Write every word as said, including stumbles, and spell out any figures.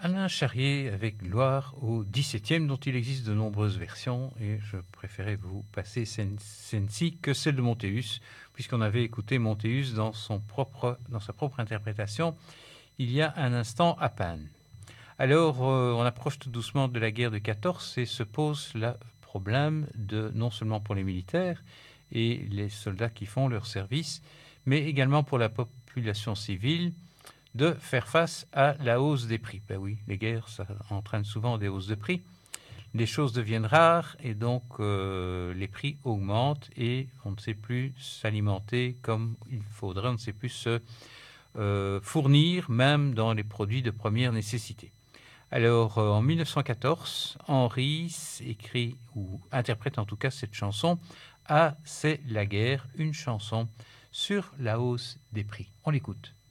Alain Charrier avec gloire au dix-septième, dont il existe de nombreuses versions, et je préférais vous passer celle-ci que celle de Montéus, puisqu'on avait écouté Montéus dans, son propre, dans sa propre interprétation il y a un instant à peine. Alors, euh, on approche tout doucement de la guerre de quatorze et se pose le problème de, non seulement pour les militaires et les soldats qui font leur service, mais également pour la population civile, de faire face à la hausse des prix. Ben oui, les guerres, ça entraîne souvent des hausses de prix. Les choses deviennent rares et donc euh, les prix augmentent et on ne sait plus s'alimenter comme il faudrait, on ne sait plus se euh, fournir même dans les produits de première nécessité. Alors euh, en mille neuf cent quatorze, Henry écrit ou interprète en tout cas cette chanson « Ah, c'est la guerre », une chanson sur la hausse des prix. On l'écoute.